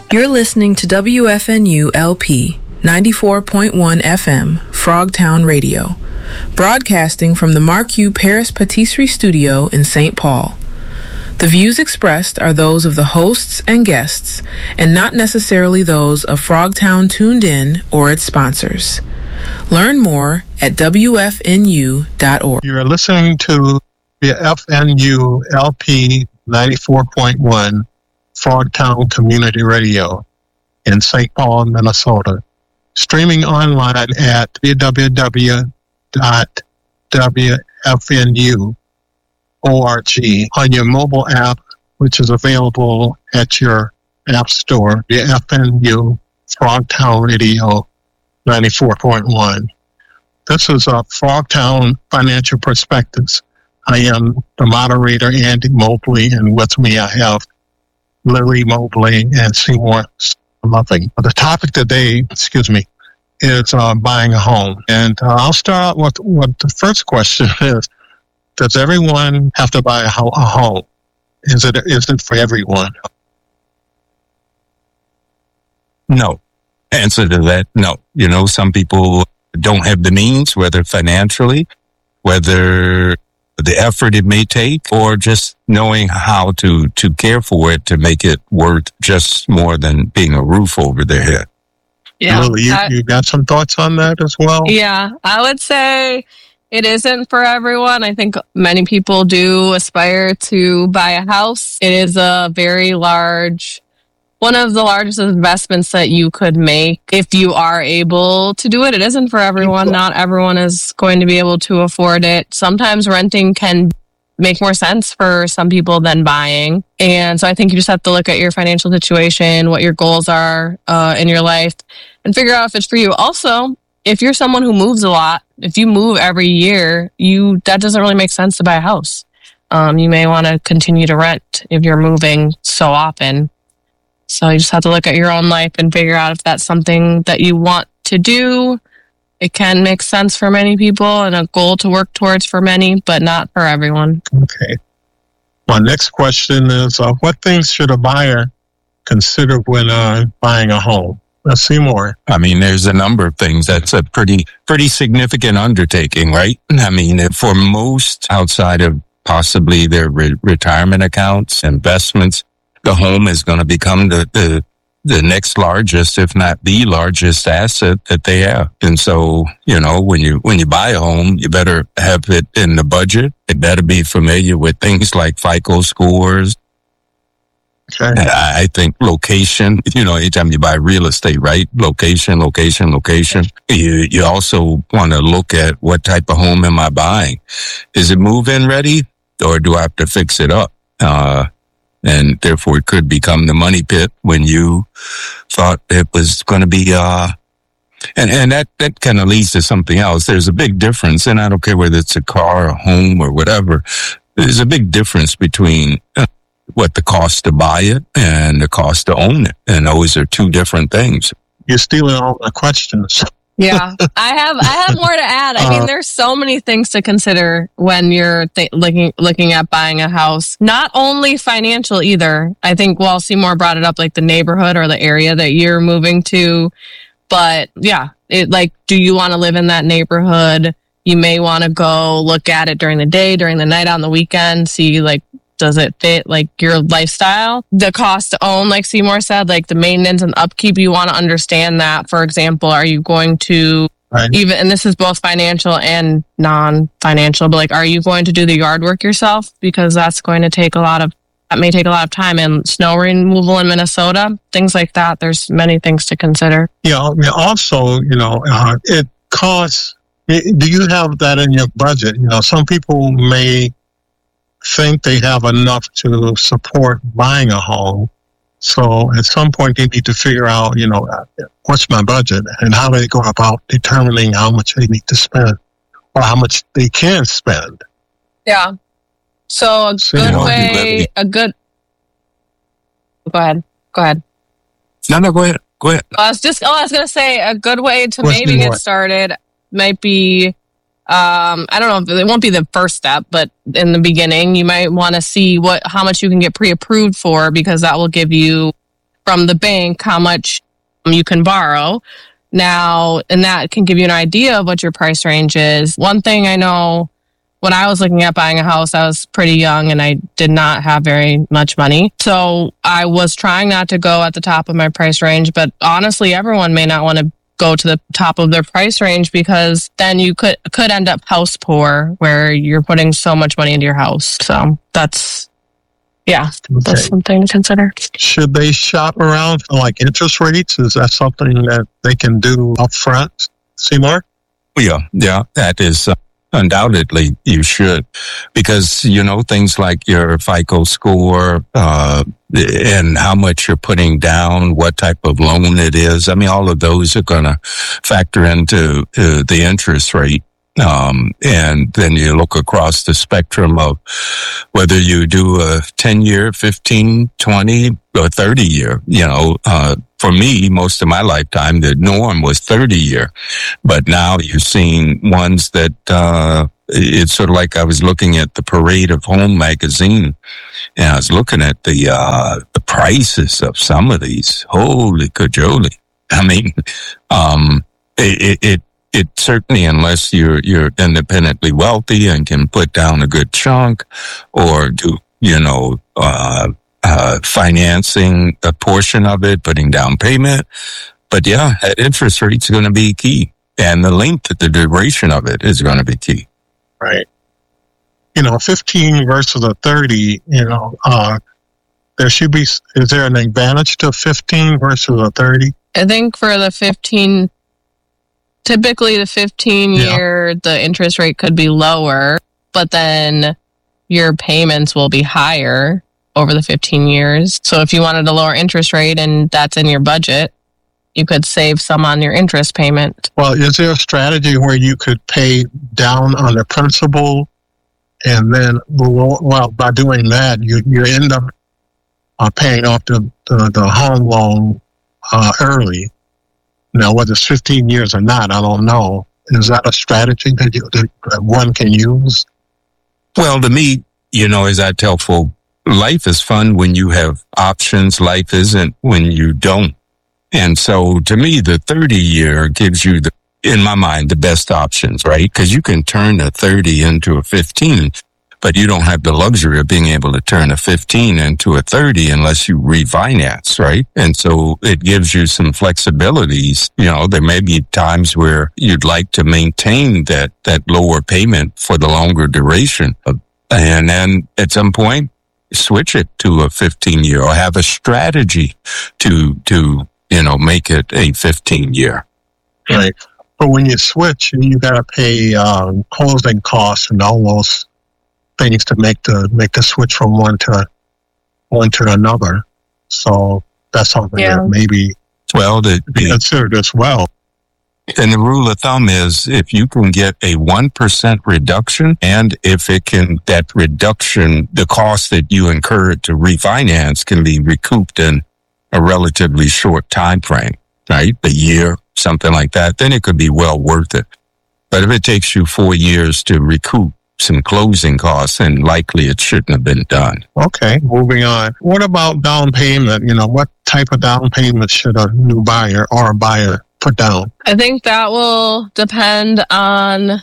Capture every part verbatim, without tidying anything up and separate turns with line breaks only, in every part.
You're listening to W F N U L P ninety-four point one F M, Frogtown Radio, broadcasting from the Marquis Paris Patisserie Studio in Saint Paul. The views expressed are those of the hosts and guests, and not necessarily those of Frogtown Tuned In or its sponsors. Learn more at W F N U dot org.
You're listening to the F N U L P ninety-four point one Frogtown Community Radio in Saint Paul, Minnesota. Streaming online at w w w dot w f n u dot org on your mobile app, which is available at your app store, the F N U Frogtown Radio ninety-four point one. This is a Frogtown Financial Perspectives. I am the moderator, Andy Mobley, and with me I have Larry Mobley and Seymour Loving. The topic today, excuse me, is uh, buying a home. And uh, I'll start out with what the first question is. Does everyone have to buy a, ho- a home? Is it is it for everyone?
No. Answer to that, no. You know, some people don't have the means, whether financially, whether the effort it may take, or just knowing how to, to care for it to make it worth just more than being a roof over their head.
Yeah, Lily, you, I, you got some thoughts on that as well?
Yeah, I would say it isn't for everyone. I think many people do aspire to buy a house. It is a very large, one of the largest investments that you could make if you are able to do it. It isn't for everyone. Not everyone is going to be able to afford it. Sometimes renting can make more sense for some people than buying. And so I think you just have to look at your financial situation, what your goals are uh, in your life, and figure out if it's for you. Also, if you're someone who moves a lot, if you move every year, you that doesn't really make sense to buy a house. Um, you may want to continue to rent if you're moving so often. So you just have to look at your own life and figure out if that's something that you want to do. It can make sense for many people and a goal to work towards for many, but not for everyone.
Okay. My next question is, uh, what things should a buyer consider when uh, buying a home? Let's see more.
I mean, there's a number of things. That's a pretty, pretty significant undertaking, right? I mean, for most outside of possibly their re- retirement accounts, investments, the home is going to become the, the the next largest, if not the largest asset that they have. And so, you know, when you when you buy a home, you better have it in the budget. It better be familiar with things like FICO scores.
Okay.
I think location, you know, anytime you buy real estate, right? Location, location, location. You you also want to look at what type of home am I buying? Is it move-in ready, or do I have to fix it up? Uh And therefore, it could become the money pit when you thought it was going to be, uh, and, and that, that kind of leads to something else. There's a big difference, and I don't care whether it's a car, a home, or whatever. There's a big difference between uh, what the cost to buy it and the cost to own it. And those are two different things.
You're stealing all my questions.
Yeah, I have I have more to add. I mean, there's so many things to consider when you're th- looking looking at buying a house. Not only financial either. I think, well, Seymour brought it up, like the neighborhood or the area that you're moving to. But yeah, it like, do you want to live in that neighborhood? You may want to go look at it during the day, during the night, on the weekend, see like, does it fit like your lifestyle? The cost to own, like Seymour said, like the maintenance and upkeep, you want to understand that. For example, are you going to right. even, and this is both financial and non-financial, but like, are you going to do the yard work yourself? Because that's going to take a lot of, that may take a lot of time, and snow removal in Minnesota, things like that. There's many things to consider.
Yeah. I mean, also, you know, uh, it costs, do you have that in your budget? You know, some people may think they have enough to support buying a home. So at some point they need to figure out, you know, what's my budget and how do they go about determining how much they need to spend or how much they can spend.
Yeah. So a
So,
good
you know,
way, a good, go ahead, go ahead.
No, no, go ahead. Go ahead.
I was just, oh, I was going to say a good way to
What's
maybe
the
get
what?
started might be, um, I don't know if it won't be the first step, but in the beginning, you might want to see what, how much you can get pre-approved for, because that will give you from the bank how much you can borrow. Now, and that can give you an idea of what your price range is. One thing I know, when I was looking at buying a house, I was pretty young and I did not have very much money. So I was trying not to go at the top of my price range, but honestly, everyone may not want to go to the top of their price range, because then you could could end up house poor, where you're putting so much money into your house. So that's, yeah, okay. That's something to consider.
Should they shop around for like interest rates? Is that something that they can do up front, Seymour?
Yeah, yeah, that is uh, undoubtedly you should, because, you know, things like your FICO score, uh, and how much you're putting down, what type of loan it is. I mean, all of those are going to factor into uh, the interest rate. Um, and then you look across the spectrum of whether you do a ten year, fifteen, twenty, or thirty year, you know, uh, for me, most of my lifetime, the norm was thirty year, but now you're seeing ones that, uh, it's sort of like I was looking at the Parade of Home magazine, and I was looking at the, uh, the prices of some of these. Holy cajoli. I mean, um, it, it, It certainly, unless you're you're independently wealthy and can put down a good chunk, or do, you know, uh, uh, financing a portion of it, putting down payment. But yeah, interest rate's going to be key, and the length, the duration of it is going to be key.
Right. You know, fifteen versus a thirty. You know, uh, there should be. Is there an advantage to fifteen versus a thirty?
I think for the fifteen. Typically, the fifteen-year, yeah. the interest rate could be lower, but then your payments will be higher over the fifteen years. So if you wanted a lower interest rate and that's in your budget, you could save some on your interest payment.
Well, is there a strategy where you could pay down on the principal, and then, well, by doing that, you, you end up uh, paying off the, the, the home loan uh, early? Now, whether it's fifteen years or not, I don't know. Is that a strategy that, you, that one can use?
Well, to me, you know, as I tell folk, life is fun when you have options. Life isn't when you don't. And so, to me, the thirty-year gives you, the, in my mind, the best options, right? Because you can turn a thirty into a fifteen, but you don't have the luxury of being able to turn a fifteen into a thirty unless you refinance, right? And so it gives you some flexibilities. You know, there may be times where you'd like to maintain that, that lower payment for the longer duration. And then at some point, switch it to a fifteen year, or have a strategy to, to, you know, make it a fifteen year.
Right. But when you switch, you got to pay um, closing costs and all those things to make the make the switch from one to one to another. So that's something yeah. that maybe
well the,
be considered as well.
And the rule of thumb is, if you can get a one percent reduction, and if it can, that reduction, the cost that you incurred to refinance can be recouped in a relatively short time frame, right? A year, something like that, then it could be well worth it. But if it takes you four years to recoup some closing costs, and likely it shouldn't have been done.
Okay, moving on. What about down payment? You know, what type of down payment should a new buyer or a buyer put down?
I think that will depend on...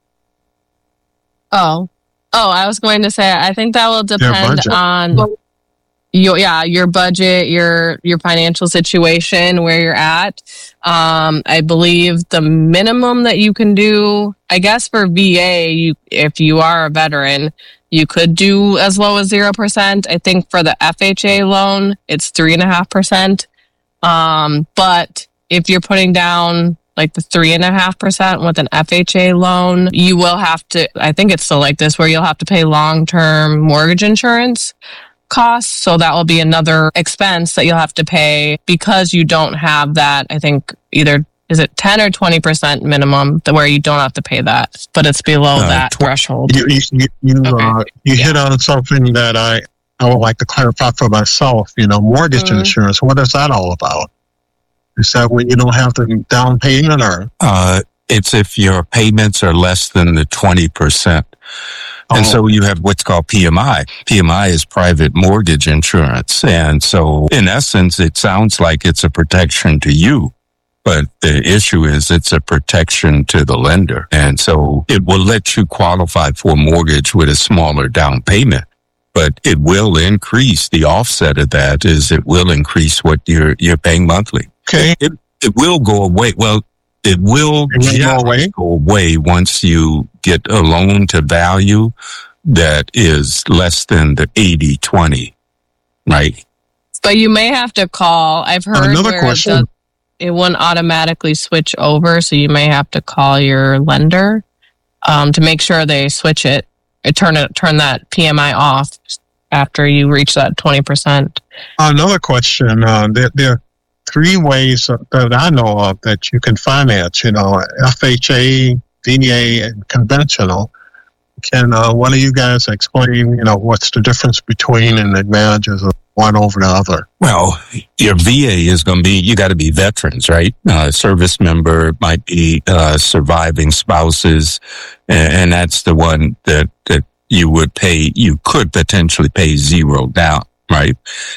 Oh. Oh, I was going to say, I think that will depend on... Your, yeah, your budget, your your financial situation, where you're at. Um, I believe the minimum that you can do, I guess for V A, you if you are a veteran, you could do as low as zero percent. I think for the F H A loan, it's three and a half percent. Um, but if you're putting down like the three and a half percent with an F H A loan, you will have to. I think it's still like this, where you'll have to pay long-term mortgage insurance costs. So that will be another expense that you'll have to pay, because you don't have that. I think either is it ten or twenty percent minimum, where you don't have to pay that, but it's below uh, that tw- threshold.
You you you, okay. uh, you yeah. hit on something that I I would like to clarify for myself. You know, mortgage mm-hmm. insurance. What is that all about? Is that when you don't have the down payment, or?
Uh, it's if your payments are less than the twenty percent And
Oh.
so you have what's called P M I. P M I is private mortgage insurance. And so in essence, it sounds like it's a protection to you. But the issue is it's a protection to the lender. And so it will let you qualify for a mortgage with a smaller down payment. But it will increase, the offset of that is it will increase what you're you're paying monthly.
Okay.
It it will go away. Well, it will
It will go away?
go away once you get a loan to value that is less than the eighty twenty, right?
But you may have to call. I've heard
Another
where
question.
the, it wouldn't automatically switch over, so you may have to call your lender um, to make sure they switch it. It turn it turn that P M I off after you reach that twenty percent.
Another question. Uh, there, there are three ways that I know of that you can finance. You know, F H A, V A, and conventional. Can uh, one of you guys explain, you know, what's the difference between and the advantages of one over the other?
Well, your V A is going to be, you got to be veterans, right? Uh, service member might be uh, surviving spouses, and, and that's the one that, that you would pay, you could potentially pay zero down, right?